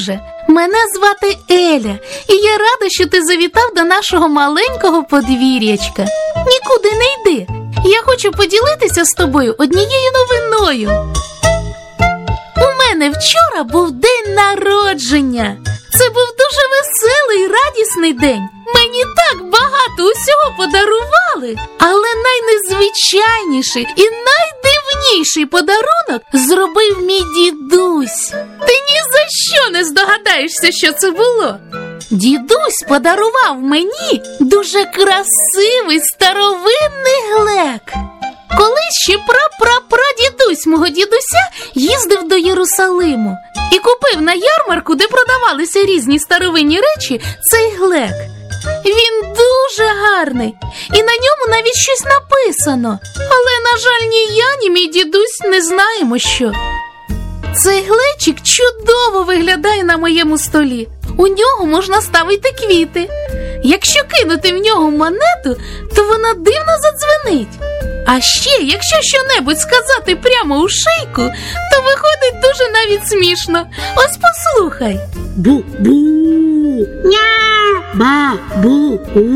друже, мене звати Еля, і я рада, що ти завітав до нашого маленького подвір'ячка. Нікуди не йди, я хочу поділитися з тобою однією новиною. У мене вчора був день народження. Це був дуже веселий і радісний день. Мені так багато усього подарували. Але найнезвичайніший і найдивніший подарунок зробив мій дідусь. Ти ні за що не здогадаєшся, що це було. Дідусь подарував мені дуже красивий старовинний глек. Колись ще прапрапрадідусь мого дідуся їздив до Єрусалиму і купив на ярмарку, де продавалися різні старовинні речі, цей глек. Він дуже гарний, і на ньому навіть щось написано. Але, на жаль, ні я, ні мій дідусь не знаємо, що. Цей глечик чудово виглядає на моєму столі. У нього можна ставити квіти. Якщо кинути в нього монету, то вона дивно задзвенить. А ще, якщо що-небудь сказати прямо у шийку, то виходить дуже навіть смішно. Ось послухай. Бу-бу, ня, ба-бу-у.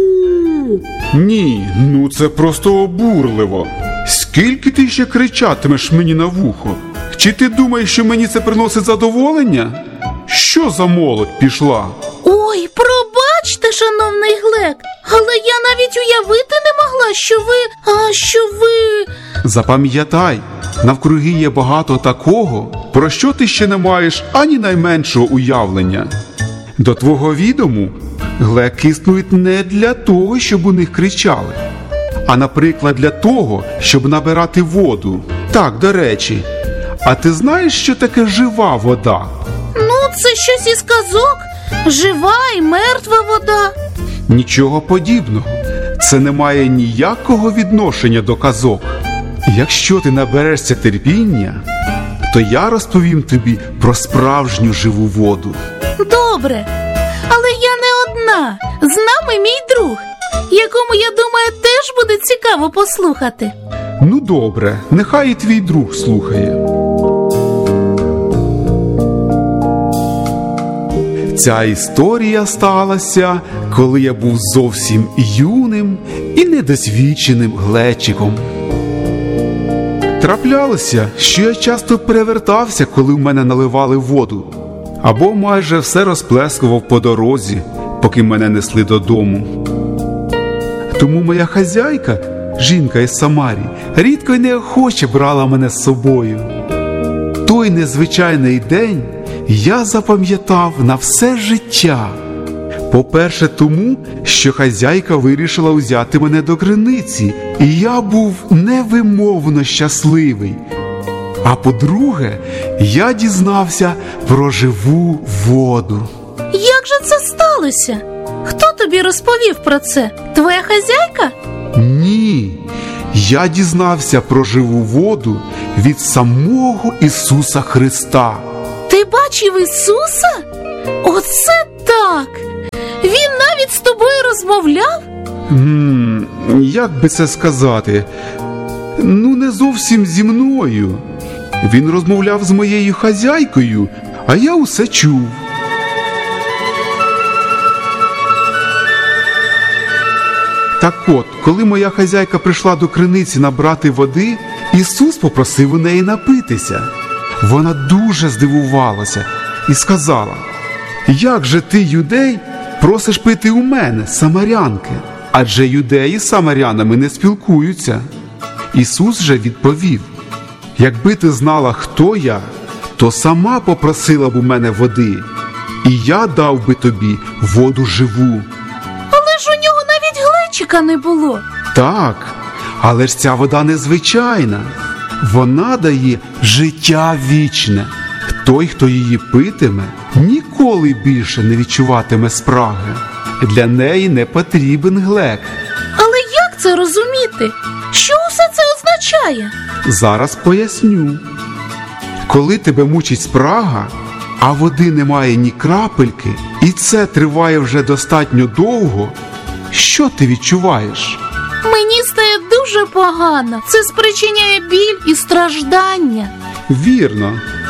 Ні, ну це просто обурливо. Скільки ти ще кричатимеш мені на вухо? Чи ти думаєш, що мені це приносить задоволення? Що за молодь пішла? Ой, пробачте, шановний глек, але я навіть уявити не могла, що ви... Запам'ятай, навкруги є багато такого, про що ти ще не маєш ані найменшого уявлення. До твого відому, глеки існують не для того, щоб у них кричали, а, наприклад, для того, щоб набирати воду. Так, до речі, а ти знаєш, що таке жива вода? Ну, це щось із казок. Жива і мертва вода. Нічого подібного. Це не має ніякого відношення до казок. Якщо ти наберешся терпіння, то я розповім тобі про справжню живу воду. Добре, але я не одна. З нами мій друг, якому, я думаю, теж буде цікаво послухати. Ну добре, нехай і твій друг слухає. Ця історія сталася, коли я був зовсім юним і недосвідченим глечиком. Траплялося, що я часто перевертався, коли в мене наливали воду, або майже все розплескував по дорозі, поки мене несли додому. Тому моя хазяйка, жінка із Самарії, рідко й неохоче брала мене з собою. Той незвичайний день я запам'ятав на все життя. По-перше, тому, що хазяйка вирішила взяти мене до криниці, і я був невимовно щасливий. А по-друге, я дізнався про живу воду. Як же це сталося? Хто тобі розповів про це? Твоя хазяйка? Ні, я дізнався про живу воду від самого Ісуса Христа. Ти бачив Ісуса? Оце так! Він навіть з тобою розмовляв? Як би це сказати? Ну, не зовсім зі мною. Він розмовляв з моєю хазяйкою, а я усе чув. Так от, коли моя хазяйка прийшла до криниці набрати води, Ісус попросив у неї напитися. Вона дуже здивувалася і сказала: «Як же ти, юдей, просиш пити у мене, самарянки? Адже юдеї з самарянами не спілкуються». Ісус же відповів: «Якби ти знала, хто я, то сама попросила б у мене води, і я дав би тобі воду живу». Але ж у нього навіть глечика не було. Так, але ж ця вода незвичайна. Вона дає життя вічне. Той, хто її питиме, ніколи більше не відчуватиме спраги. Для неї не потрібен глек. Але як це розуміти? Що усе це означає? Зараз поясню. Коли тебе мучить спрага, а води немає ні крапельки, і це триває вже достатньо довго, що ти відчуваєш? Мені стає дуже погано. Це спричиняє біль і страждання. Вірно.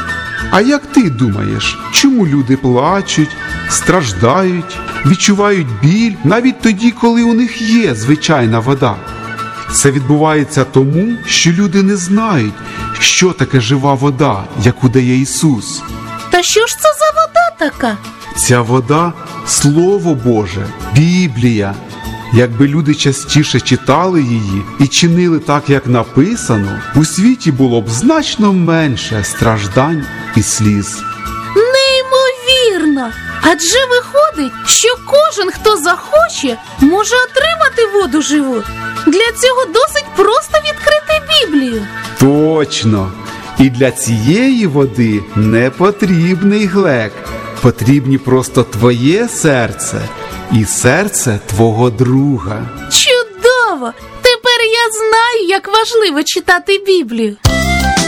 А як ти думаєш, чому люди плачуть, страждають, відчувають біль навіть тоді, коли у них є звичайна вода? Це відбувається тому, що люди не знають, що таке жива вода, яку дає Ісус. Та що ж це за вода така? Ця вода – Слово Боже, Біблія. Якби люди частіше читали її і чинили так, як написано, у світі було б значно менше страждань і сліз. Неймовірно! Адже виходить, що кожен, хто захоче, може отримати воду живу. Для цього досить просто відкрити Біблію. Точно! І для цієї води не потрібний глек. Потрібні просто твоє серце і серце твого друга. Чудово! Тепер я знаю, як важливо читати Біблію.